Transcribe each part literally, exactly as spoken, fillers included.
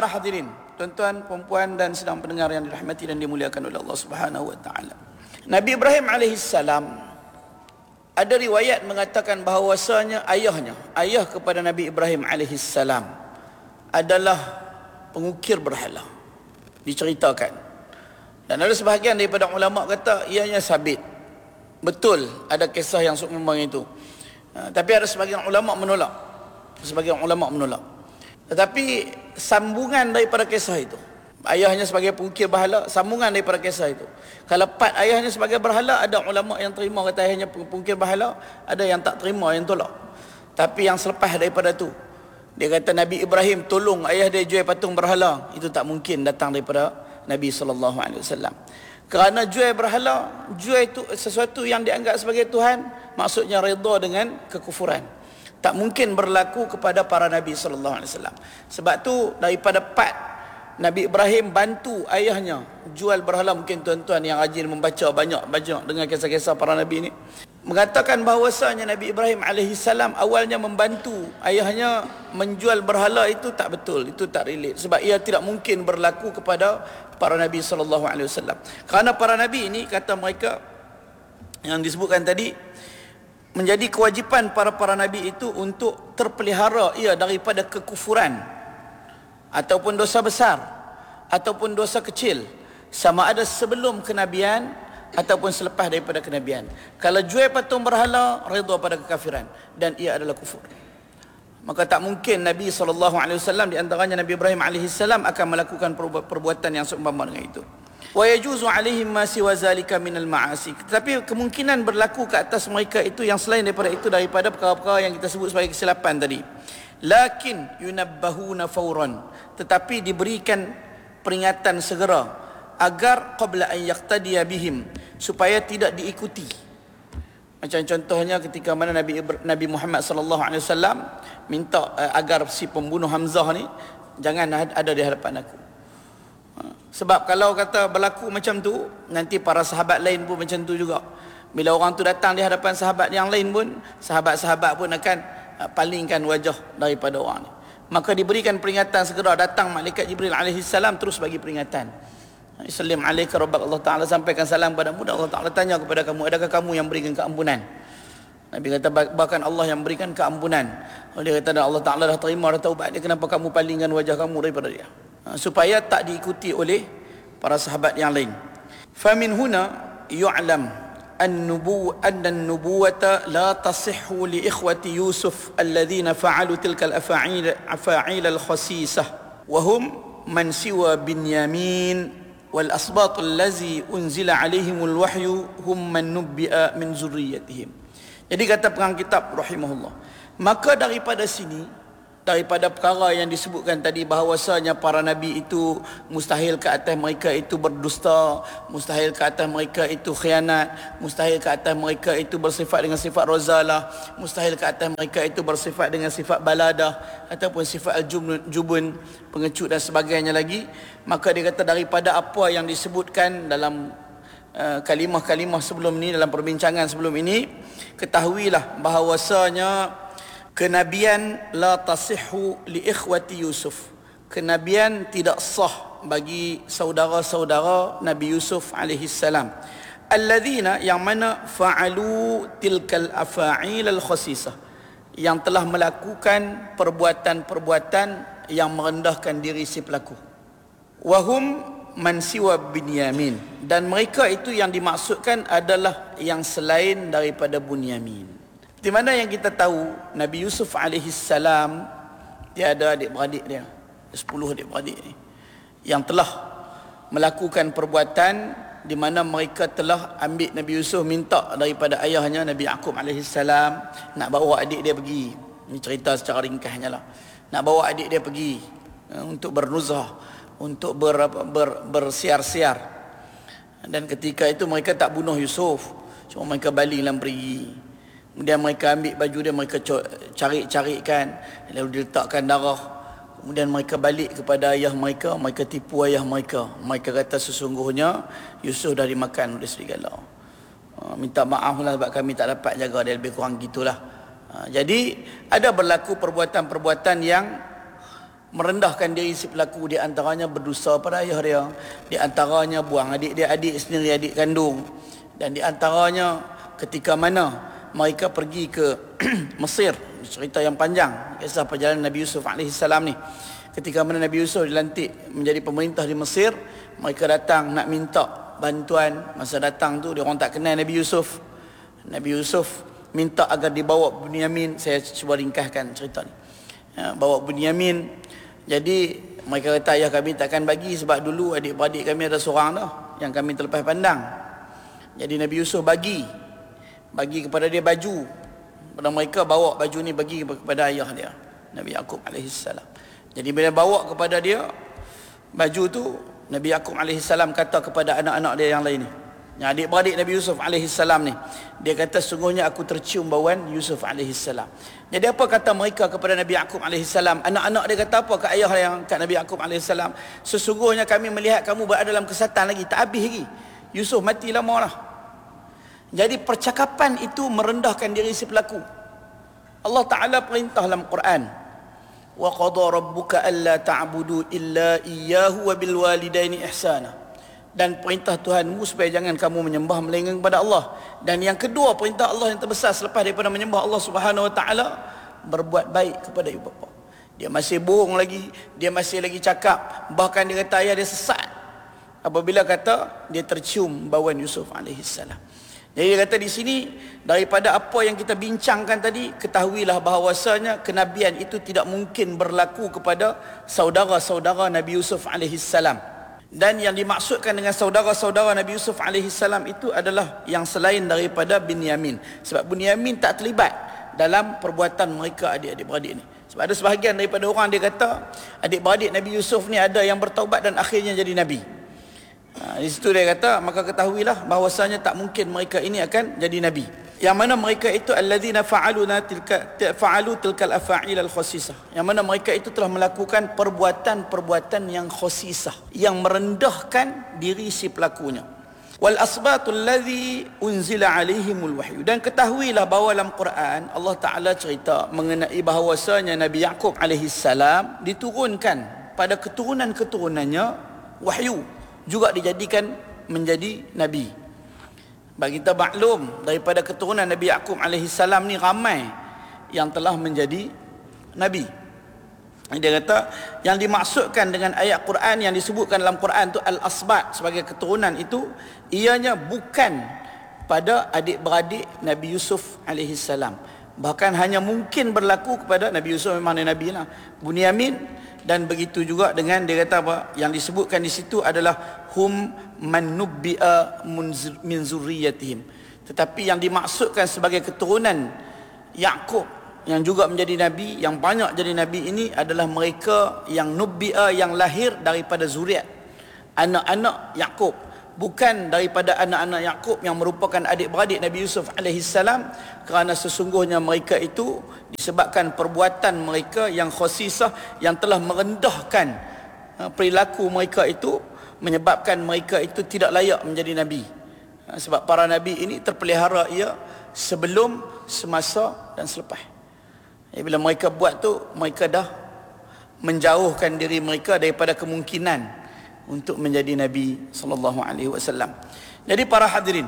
para hadirin, tuan-tuan, puan-puan dan sedang pendengar yang dirahmati dan dimuliakan oleh Allah Subhanahu wa taala. Nabi Ibrahim alaihissalam, ada riwayat mengatakan bahawasanya ayahnya, ayah kepada Nabi Ibrahim alaihissalam adalah pengukir berhala. Diceritakan. Dan ada sebahagian daripada ulama kata ianya sabit. Betul ada kisah yang seumpama itu. Ha, tapi ada sebahagian ulama menolak. Sebahagian ulama menolak. Tetapi sambungan daripada kisah itu, ayahnya sebagai pengukir berhala, sambungan daripada kisah itu. Kalau part ayahnya sebagai berhala, ada ulama yang terima kata ayahnya pengukir berhala, ada yang tak terima, yang tolak. Tapi yang selepas daripada tu, dia kata Nabi Ibrahim tolong ayah dia jual patung berhala, itu tak mungkin datang daripada Nabi sallallahu alaihi wasallam. Kerana jual berhala, jual itu sesuatu yang dianggap sebagai Tuhan, maksudnya redha dengan kekufuran. Tak mungkin berlaku kepada para Nabi sallallahu alaihi wasallam. Sebab tu daripada part Nabi Ibrahim bantu ayahnya jual berhala, mungkin tuan-tuan yang rajin membaca banyak-banyak dengan kisah-kisah para Nabi ini, mengatakan bahawasanya Nabi Ibrahim alaihissalam awalnya membantu ayahnya menjual berhala, itu tak betul, itu tak relate. Sebab ia tidak mungkin berlaku kepada para Nabi sallallahu alaihi wasallam. Kerana para Nabi ini, kata mereka yang disebutkan tadi, menjadi kewajipan para-para Nabi itu untuk terpelihara ia daripada kekufuran ataupun dosa besar ataupun dosa kecil, sama ada sebelum kenabian ataupun selepas daripada kenabian. Kalau jual patung berhala, redha pada kekafiran, dan ia adalah kufur. Maka tak mungkin Nabi sallallahu alaihi wasallam, di antaranya Nabi Ibrahim alaihi salam, akan melakukan perbuatan yang seumpama dengan itu. Wa yajuzu alaihim ma siwa zalika minal ma'asi. Tetapi kemungkinan berlaku ke atas mereka itu yang selain daripada itu, daripada perkara-perkara yang kita sebut sebagai kesilapan tadi. Lakin yunabbahuna fawran, tetapi diberikan peringatan segera, agar qabla an yaqtadiya bihim, supaya tidak diikuti. Macam contohnya ketika mana Nabi Nabi Muhammad sallallahu alaihi wasallam minta uh, agar si pembunuh Hamzah ni jangan ada di hadapan aku. Sebab kalau kata berlaku macam tu, nanti para sahabat lain pun macam tu juga. Bila orang tu datang di hadapan sahabat yang lain pun, sahabat-sahabat pun akan palingkan wajah daripada orang ni. Maka diberikan peringatan segera, datang malaikat Jibril alaihi salam terus bagi peringatan. Sallim alaika rabbak, Allah Ta'ala sampaikan salam padamu, dan Allah Ta'ala tanya kepada kamu, adakah kamu yang berikan keampunan? Nabi kata bahkan Allah yang berikan keampunan. Dia kata Allah Ta'ala dah terima, dah taubat dia, kenapa kamu palingkan wajah kamu daripada dia? Supaya tak diikuti oleh para sahabat yang lain. Famin huna yu'lam an-nubu anna an-nubuwata la tasihhu li ikhwati Yusuf alladhina fa'alu tilka al-afa'il afa'il al-khasisah wa hum man siwa Binyamin wal asbat allazi unzila alaihimul wahyu hum man nubbi'a min zurriyyatihim. Jadi kata pengarang kitab rahimahullah, maka daripada sini, daripada perkara yang disebutkan tadi, bahawasanya para nabi itu mustahil ke atas mereka itu berdusta, mustahil ke atas mereka itu khianat, mustahil ke atas mereka itu bersifat dengan sifat razalah, mustahil ke atas mereka itu bersifat dengan sifat baladah ataupun sifat al-jubun, pengecut dan sebagainya lagi. Maka dia kata daripada apa yang disebutkan dalam uh, kalimah-kalimah sebelum ini, dalam perbincangan sebelum ini, ketahuilah bahawasanya kenabian la tasihhu li ikhwati Yusuf, kenabian tidak sah bagi saudara-saudara Nabi Yusuf alaihi salam, alladzina, yang mana fa'alu tilkal afa'il al-khasisah, yang telah melakukan perbuatan-perbuatan yang merendahkan diri si pelaku. Wahum man siwa Binyamin, dan mereka itu yang dimaksudkan adalah yang selain daripada Bunyamin. Di mana yang kita tahu Nabi Yusuf alaihi salam, dia ada adik-beradik dia, sepuluh adik-beradik ni, yang telah melakukan perbuatan di mana mereka telah ambil Nabi Yusuf, minta daripada ayahnya Nabi Yaqub alaihi salam nak bawa adik dia pergi. Ini cerita secara ringkasnya lah. Nak bawa adik dia pergi uh, untuk bernuzah, untuk ber, ber, bersiar-siar. Dan ketika itu mereka tak bunuh Yusuf, cuma mereka baling dan pergi. Kemudian mereka ambil baju dia, mereka cari-carikan, lalu diletakkan darah. Kemudian mereka balik kepada ayah mereka, mereka tipu ayah mereka. Mereka kata sesungguhnya Yusuf dah dimakan oleh serigala. Minta maaf lah sebab kami tak dapat jaga dia, lebih kurang gitulah. Jadi ada berlaku perbuatan-perbuatan yang merendahkan diri si pelaku, di antaranya berdosa pada ayah dia, di antaranya buang adik dia, adik sendiri, adik kandung, dan di antaranya ketika mana mereka pergi ke Mesir, cerita yang panjang, kisah perjalanan Nabi Yusuf alaihi salam ni. Ketika mana Nabi Yusuf dilantik menjadi pemerintah di Mesir, mereka datang nak minta bantuan. Masa datang tu dia orang tak kenal Nabi Yusuf. Nabi Yusuf minta agar dibawa Bunyamin. Saya cuba ringkaskan cerita ni. Ya, bawa Bunyamin. Jadi mereka kata ayah kami takkan bagi, sebab dulu adik-beradik kami ada seorang dah yang kami terlepas pandang. Jadi Nabi Yusuf bagi bagi kepada dia baju. Pada mereka bawa baju ni bagi kepada ayah dia, Nabi Yaqub alaihi salam. Jadi bila bawa kepada dia baju tu, Nabi Yaqub alaihi salam kata kepada anak-anak dia yang lain ni, yang adik-beradik Nabi Yusuf alaihi salam ni, dia kata sungguhnya aku tercium bauan Yusuf alaihi salam. Jadi apa kata mereka kepada Nabi Yaqub alaihi salam? Anak-anak dia kata apa ke ayah yang kat Nabi Yaqub alaihi salam? Sesungguhnya kami melihat kamu berada dalam kesatan lagi, tak habis lagi. Yusuf mati lama lah. Jadi percakapan itu merendahkan diri si pelaku. Allah Ta'ala perintah dalam Quran, wa qada rabbuka alla ta'budu illa iyyahu wa bil walidaini ihsana. Dan perintah Tuhanmu supaya jangan kamu menyembah melainkan kepada Allah. Dan yang kedua, perintah Allah yang terbesar selepas daripada menyembah Allah Subhanahu wa taala, berbuat baik kepada ibu bapa. Dia masih bohong lagi, dia masih lagi cakap, bahkan dia kata ayah dia sesat apabila kata dia tercium bauan Yusuf alaihi salam. Jadi dia kata di sini, daripada apa yang kita bincangkan tadi, ketahuilah bahawasanya kenabian itu tidak mungkin berlaku kepada saudara-saudara Nabi Yusuf alaihi salam. Dan yang dimaksudkan dengan saudara-saudara Nabi Yusuf alaihi salam itu adalah yang selain daripada Binyamin. Sebab Binyamin tak terlibat dalam perbuatan mereka adik-adik beradik ni. Sebab ada sebahagian daripada orang dia kata adik-beradik Nabi Yusuf ni ada yang bertaubat dan akhirnya jadi Nabi. Ha, di situ dia kata, maka ketahuilah bahawasanya tak mungkin mereka ini akan jadi nabi. Yang mana mereka itu alladzina fa'aluna tilka fa'alu tilkal afa'il al khasisah. Yang mana mereka itu telah melakukan perbuatan-perbuatan yang khasisah, yang merendahkan diri si pelakunya. Wal asbatul ladzi unzila alaihimul wahyu. Dan ketahuilah bahawa dalam Quran Allah Taala cerita mengenai bahawasanya Nabi Yaqub alaihi salam diturunkan pada keturunan-keturunannya wahyu, juga dijadikan menjadi nabi. Bagi kita maklum, daripada keturunan Nabi Yaqub alaihi salam ni ramai yang telah menjadi nabi. Dia kata yang dimaksudkan dengan ayat Quran yang disebutkan dalam Quran tu al-asbat sebagai keturunan itu, ianya bukan pada adik-beradik Nabi Yusuf alaihi salam. Bahkan hanya mungkin berlaku kepada Nabi Yusuf, memang dia nabi lah, Bunyamin. Dan begitu juga dengan dia kata apa yang disebutkan di situ adalah hum man nubbi'a min zurriyatihim. Tetapi yang dimaksudkan sebagai keturunan Yaqub yang juga menjadi nabi, yang banyak jadi nabi ini adalah mereka yang nubbi'a, yang lahir daripada zuriat anak-anak Yaqub, bukan daripada anak-anak Yaqub yang merupakan adik-beradik Nabi Yusuf alaihi salam, kerana sesungguhnya mereka itu disebabkan perbuatan mereka yang khasisah, yang telah merendahkan perilaku mereka itu, menyebabkan mereka itu tidak layak menjadi nabi. Sebab para nabi ini terpelihara ia sebelum, semasa dan selepas. Jadi bila mereka buat tu, mereka dah menjauhkan diri mereka daripada kemungkinan untuk menjadi Nabi sallallahu alaihi wasallam. Jadi para hadirin,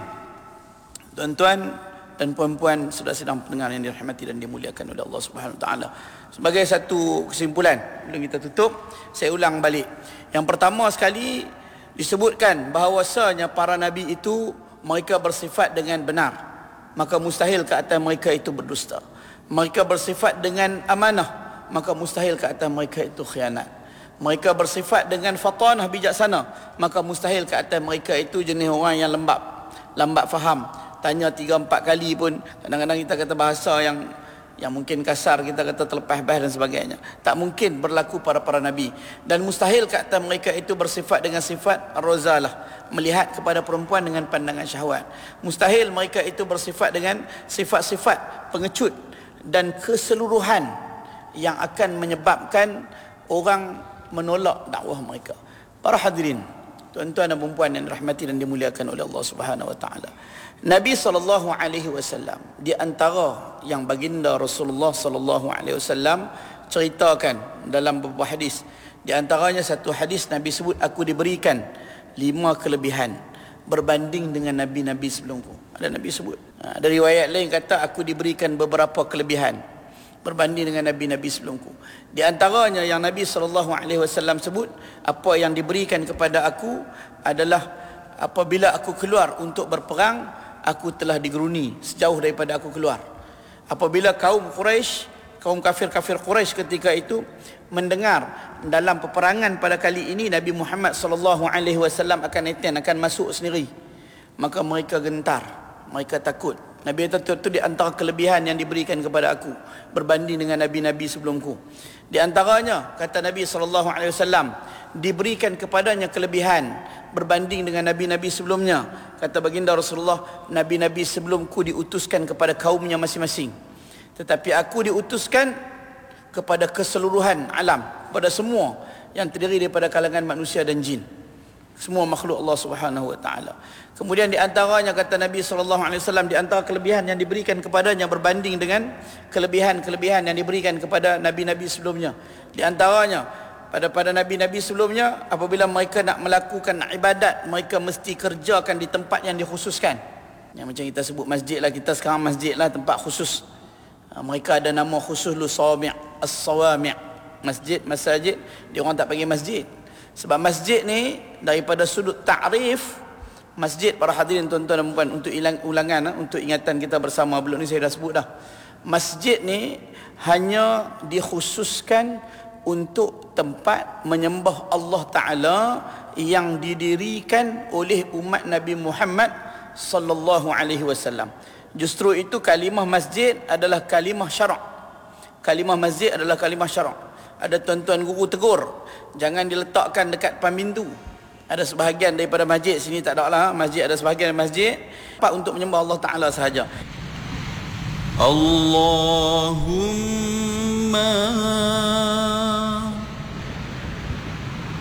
tuan-tuan dan puan-puan, saudara-saudara pendengar yang dirahmati dan dimuliakan oleh Allah Subhanahu wa taala. Sebagai satu kesimpulan sebelum kita tutup, saya ulang balik. Yang pertama sekali disebutkan bahawasanya para nabi itu mereka bersifat dengan benar, maka mustahil ke atas mereka itu berdusta. Mereka bersifat dengan amanah, maka mustahil ke atas mereka itu khianat. Mereka bersifat dengan fatanah, bijaksana, maka mustahil ke atas mereka itu jenis orang yang lembab, lambat faham. Tanya tiga empat kali pun kadang-kadang kita kata bahasa yang yang mungkin kasar, kita kata terlepas bahas dan sebagainya. Tak mungkin berlaku pada para nabi. Dan mustahil ke atas mereka itu bersifat dengan sifat ar-razalah, melihat kepada perempuan dengan pandangan syahwat. Mustahil mereka itu bersifat dengan sifat-sifat pengecut dan keseluruhan yang akan menyebabkan orang menolak dakwah mereka. Para hadirin, tuan-tuan dan puan-puan yang dirahmati dan dimuliakan oleh Allah Subhanahu wa taala. Nabi sallallahu alaihi wasallam di antara yang baginda Rasulullah sallallahu alaihi wasallam ceritakan dalam beberapa hadis. Di antaranya satu hadis Nabi sebut, aku diberikan lima kelebihan berbanding dengan nabi-nabi sebelumku. Ada Nabi sebut. Ha, ada riwayat lain kata aku diberikan beberapa kelebihan berbanding dengan nabi-nabi sebelumku. Di antaranya yang Nabi sallallahu alaihi wasallam sebut, apa yang diberikan kepada aku adalah apabila aku keluar untuk berperang, aku telah digeruni sejauh daripada aku keluar. Apabila kaum Quraisy, kaum kafir-kafir Quraisy ketika itu mendengar dalam peperangan pada kali ini Nabi Muhammad sallallahu alaihi wasallam akan eten, akan masuk sendiri, maka mereka gentar, mereka takut. Nabi kata itu di antara kelebihan yang diberikan kepada aku berbanding dengan nabi-nabi sebelumku. Di antaranya kata Nabi sallallahu alaihi wasallam, diberikan kepadanya kelebihan berbanding dengan nabi-nabi sebelumnya. Kata baginda Rasulullah, nabi-nabi sebelumku diutuskan kepada kaumnya masing-masing, tetapi aku diutuskan kepada keseluruhan alam, pada semua yang terdiri daripada kalangan manusia dan jin, semua makhluk Allah Subhanahu wa taala. Kemudian di antaranya kata Nabi sallallahu alaihi wasallam, di antara kelebihan yang diberikan kepadanya berbanding dengan kelebihan-kelebihan yang diberikan kepada nabi-nabi sebelumnya. Di antaranya pada pada nabi-nabi sebelumnya, apabila mereka nak melakukan ibadat, mereka mesti kerjakan di tempat yang dikhususkan. Yang macam kita sebut masjid lah, kita sekarang masjid lah tempat khusus. Mereka ada nama khusus lu sawami' as-sawami', masjid, masajid. Dia orang tak panggil masjid sebab masjid ni daripada sudut ta'rif masjid, para hadirin tuan-tuan dan puan, untuk ilang, ulangan, untuk ingatan kita bersama, belum ni saya dah sebut dah. Masjid ni hanya dikhususkan untuk tempat menyembah Allah Ta'ala yang didirikan oleh umat Nabi Muhammad sallallahu alaihi wasallam. Justru itu kalimah masjid adalah kalimah syarak. Kalimah masjid adalah kalimah syarak. Ada tuan-tuan guru tegur, jangan diletakkan dekat depan pintu. Ada sebahagian daripada masjid, sini tak ada lah masjid, ada sebahagian masjid pak untuk menyembah Allah Ta'ala sahaja. Allahumma